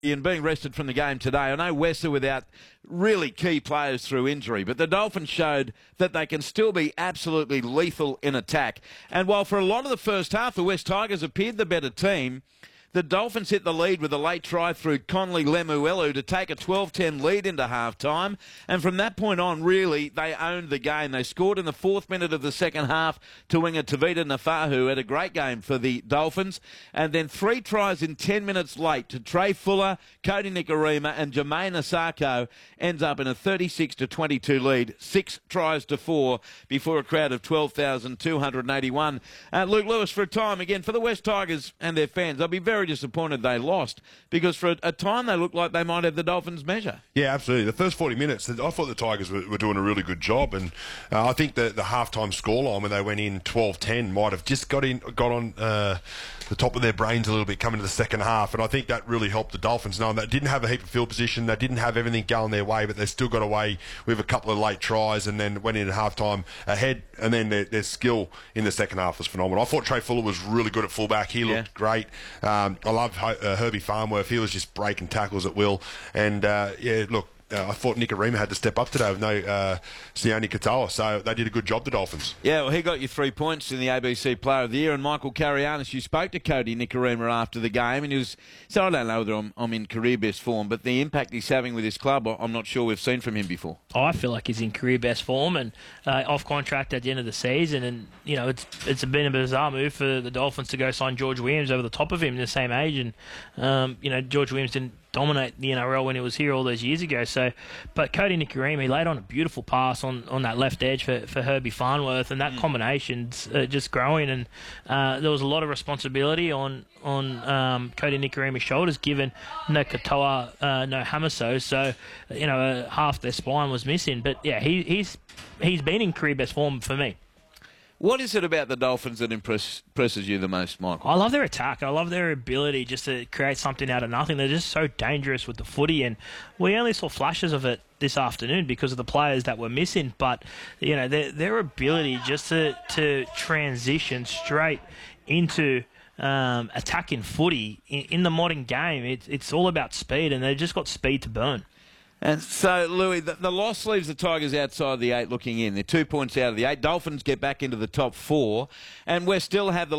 And being rested from the game today. I know West are without really key players through injury, but the Dolphins showed that they can still be absolutely lethal in attack. And while for a lot of the first half the West Tigers appeared the better team, the Dolphins hit the lead with a late try through Conley Lemuelu to take a 12-10 lead into half-time. And from that point on, really, they owned the game. They scored in the 4th minute of the second half to winger Tavita Nafahu. Had a great game for the Dolphins. And then 3 tries in 10 minutes late to Trey Fuller, Cody Nikorima and Jermaine Asako ends up in a 36-22 lead. 6 tries to 4 before a crowd of 12,281. Luke Lewis, for a time, again, for the West Tigers and their fans, I'll be very disappointed they lost because for a time they looked like they might have the Dolphins' measure. Yeah, absolutely. The first 40 minutes, I thought the Tigers were doing a really good job, and I think the halftime scoreline when they went in 12-10 might have just got on the top of their brains a little bit coming to the second half, and I think that really helped the Dolphins, knowing they didn't have a heap of field position, they didn't have everything going their way, but they still got away with a couple of late tries and then went in at halftime ahead, and then their skill in the second half was phenomenal. I thought Trey Fuller was really good at fullback. He looked great. I love Herbie Farnworth. He was just breaking tackles at will. And, look, I thought Nikorima had to step up today with no Sione Katoa, so they did a good job, the Dolphins. Yeah, well, he got you 3 points in the ABC Player of the Year, and Michael Carianis, you spoke to Cody Nikorima after the game, and he was, so I don't know whether I'm in career best form, but the impact he's having with his club, I'm not sure we've seen from him before. I feel like he's in career best form and off contract at the end of the season, and it's been a bizarre move for the Dolphins to go sign George Williams over the top of him, the same age, and George Williams didn't dominate the NRL when he was here all those years ago. But Cody Nikorima, he laid on a beautiful pass on that left edge for Herbie Farnworth, and that combination's just growing. And there was a lot of responsibility on Cody Nikorima's shoulders, given no Katoa, no Hamaso. So half their spine was missing. But yeah, he's been in career best form for me. What is it about the Dolphins that impresses you the most, Michael? I love their attack. I love their ability just to create something out of nothing. They're just so dangerous with the footy, and we only saw flashes of it this afternoon because of the players that were missing. But their ability just to transition straight into attacking footy in the modern game, it's all about speed, and they've just got speed to burn. And so, Louis, the loss leaves the Tigers outside the 8 looking in. They're 2 points out of the 8. Dolphins get back into the top 4, and we still have the